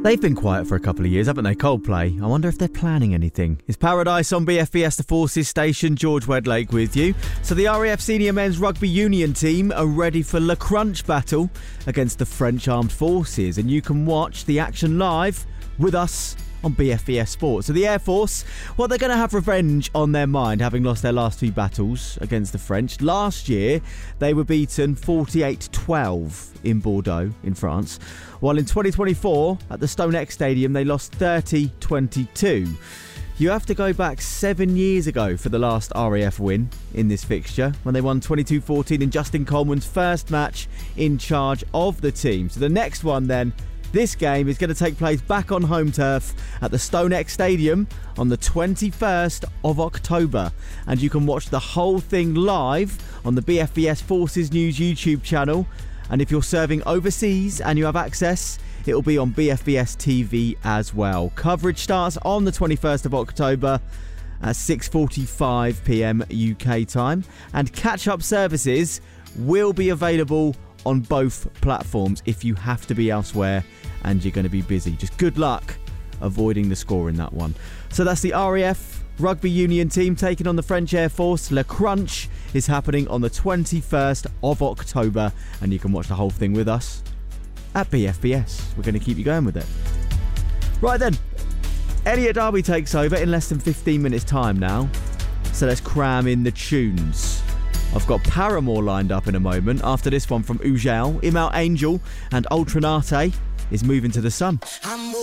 They've been quiet for a couple of years, haven't they? Coldplay. I wonder if they're planning anything. It's Paradise on BFBS, the Forces station. George Wedlake with you. So the RAF Senior Men's Rugby Union team are ready for Le Crunch battle against the French Armed Forces. And you can watch the action live with us on BFBS Sport. So the Air Force, well, they're going to have revenge on their mind, having lost their last two battles against the French. Last year, they were beaten 48-12 in Bordeaux, in France. While in 2024, at the Stonex Stadium, they lost 30-22. You have to go back 7 years ago for the last RAF win in this fixture, when they won 22-14 in Justin Coleman's first match in charge of the team. So the next one then, this game is going to take place back on home turf at the Stonex Stadium on the 21st of October. And you can watch the whole thing live on the BFBS Forces News YouTube channel. And if you're serving overseas and you have access, it'll be on BFBS TV as well. Coverage starts on the 21st of October at 6:45 p.m. UK time. And catch-up services will be available on both platforms if you have to be elsewhere and you're going to be busy. Just good luck avoiding the score in that one. So that's the RAF Rugby Union team taking on the French Air Force. Le Crunch is happening on the 21st of October, and you can watch the whole thing with us at BFBS. We're going to keep you going with it. Right then, Elliot Derby takes over in less than 15 minutes time now. So let's cram in the tunes. I've got Paramore lined up in a moment after this one from Ugel, Imal Angel and Ultranate is Moving to the Sun.